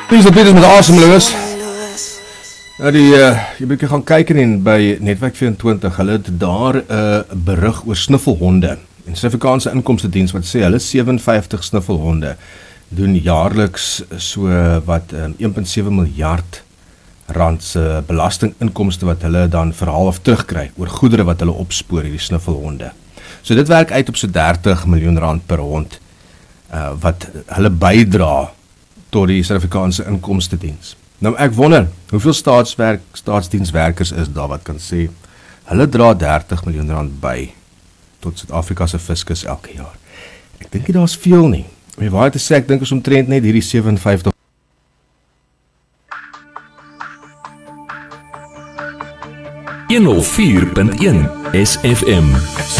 Pieters met asemloos. Jy moet gaan kyk in by Netwerk 24, hulle het daar 'n berig oor snuffelhonde. En Suid-Afrikaanse Inkomstediens wat sê hulle 57 snuffelhonde doen jaarliks so wat 1.7 miljard rand se belastinginkomste wat hulle dan vir half terugkry oor goedere wat hulle opspoor, hierdie snuffelhonde. So dit werk uit op so 30 miljoen rand per hond wat hulle bydra tot die Suid-Afrikaanse Inkomstediens. Nou ek wonder, hoeveel staatsdienswerkers is daar wat kan sê, hulle dra 30 miljoen rand by tot Suid-Afrika se fiskus elke jaar. Ek dink nie daar is veel nie. Om die waarheid te sê, ek dink is omtrent net hierdie 57. 104.1 SFM